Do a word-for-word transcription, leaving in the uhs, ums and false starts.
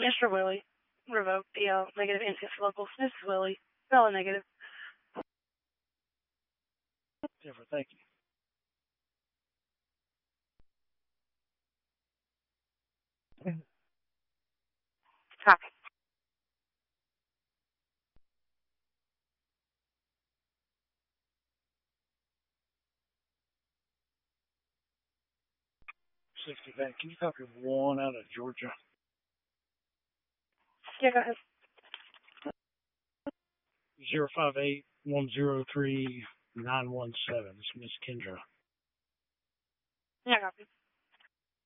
Mister Willie, revoke the uh, negative instance locals. Missus Willie, valid negative. Jennifer, thank you. Copy. sixty, thank you. Copy one out of Georgia. Yeah, go ahead. zero five eight one zero three nine one seven. It's Miss Kendra. Yeah, copy.